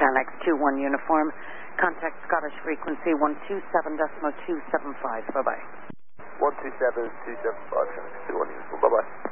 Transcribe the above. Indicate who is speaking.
Speaker 1: Alex 21 uniform. Contact Scottish frequency 127.275. Bye-bye.
Speaker 2: 127.275, 21 uniform. Bye-bye.